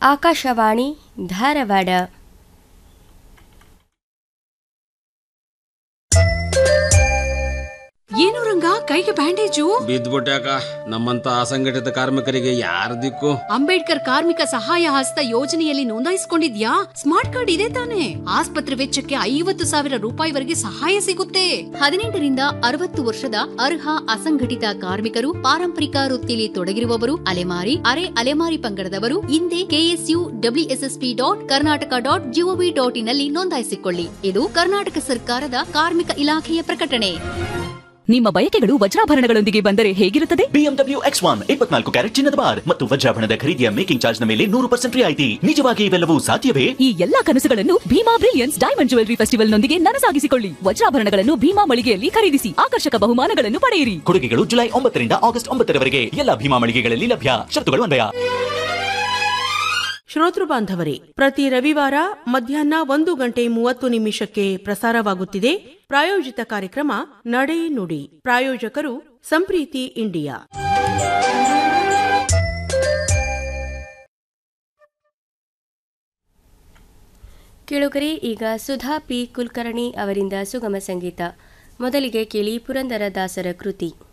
ಆಕಾಶವಾಣಿ ಧಾರವಾಡ. ಏನು ರಂಗ ಕೈಗೆ ಬ್ಯಾಂಡೇಜು ಬಿದ್ದ್ಬಿಟ್ಯಾಕ. ನಮ್ಮಂತ ಅಸಂಘಟಿತ ಕಾರ್ಮಿಕರಿಗೆ ಯಾರ ದಿಕ್ಕು? ಅಂಬೇಡ್ಕರ್ ಕಾರ್ಮಿಕ ಸಹಾಯ ಹಸ್ತ ಯೋಜನೆಯಲ್ಲಿ ನೋಂದಾಯಿಸಿಕೊಂಡಿದ್ಯಾ? ಸ್ಮಾರ್ಟ್ ಕಾರ್ಡ್ ಇದೆ ತಾನೆ? ಆಸ್ಪತ್ರೆ ವೆಚ್ಚಕ್ಕೆ 50,000 ರೂಪಾಯಿವರೆಗೆ ಸಹಾಯ ಸಿಗುತ್ತೆ. 18ರಿಂದ 60 ವರ್ಷದ ಅರ್ಹ ಅಸಂಘಟಿತ ಕಾರ್ಮಿಕರು, ಪಾರಂಪರಿಕ ವೃತ್ತಿಯಲ್ಲಿ ತೊಡಗಿರುವವರು, ಅಲೆಮಾರಿ, ಅರೆ ಅಲೆಮಾರಿ ಪಂಗಡದವರು ಹಿಂದೆ KSUWSSP.Karnataka.gov.in ನಲ್ಲಿ ನೋಂದಾಯಿಸಿಕೊಳ್ಳಿ. ಇದು ಕರ್ನಾಟಕ ಸರ್ಕಾರದ ಕಾರ್ಮಿಕ ಇಲಾಖೆಯ ಪ್ರಕಟಣೆ. ನಿಮ್ಮ ಬಯಕೆಗಳು ವಜ್ರಾಭರಣಗಳೊಂದಿಗೆ ಬಂದರೆ ಹೇಗಿರುತ್ತದೆ? BMW X1 24 ಕ್ಯಾರೆಟ್ ಚಿನ್ನದ ಬಾರ್ ಮತ್ತು ವಜ್ರಾಭರಣದ ಖರೀದಿಯ ಮೇಕಿಂಗ್ ಚಾರ್ಜ್ ನ ಮೇಲೆ 100% ರಿಯಾಯಿತಿ. ನಿಜವಾಗಿ ಇವೆಲ್ಲವೂ ಸಾಧ್ಯವೇ? ಈ ಎಲ್ಲಾ ಕನಸುಗಳನ್ನು Bima brilliance diamond jewellery festival ನೊಂದಿಗೆ ನನಸಾಗಿಸಿಕೊಳ್ಳಿ. ವಜ್ರಾಭರಣಗಳನ್ನು ಭೀಮಾ ಮಳಿಗೆಯಲ್ಲಿ ಖರೀದಿಸಿ ಆಕರ್ಷಕ ಬಹುಮಾನಗಳನ್ನು ಪಡೆಯಿರಿ. ಕೊಡುಗೆಗಳು ಜುಲೈ 9ರಿಂದ ಆಗಸ್ಟ್ 9ರವರೆಗೆ ಎಲ್ಲ ಭೀಮಾ ಮಳಿಗೆಗಳಲ್ಲಿ ಲಭ್ಯ. ಶರತ್ತುಗಳು ಅನ್ವಯ. ಶ್ರೋತೃ ಬಾಂಧವರೇ, ಪ್ರತಿ ರವಿವಾರ ಮಧ್ಯಾಹ್ನ 1:30 ಪ್ರಸಾರವಾಗುತ್ತಿದೆ ಪ್ರಾಯೋಜಿತ ಕಾರ್ಯಕ್ರಮ ನಡೆ ನುಡಿ. ಪ್ರಾಯೋಜಕರು ಸಂಪ್ರೀತಿ ಇಂಡಿಯಾ. ಕೇಳುಗರೆ, ಈಗ ಸುಧಾ ಪಿ ಕುಲಕರ್ಣಿ ಅವರಿಂದ ಸುಗಮ ಸಂಗೀತ. ಮೊದಲಿಗೆ ಕೇಳಿ ಪುರಂದರದಾಸರ ಕೃತಿ.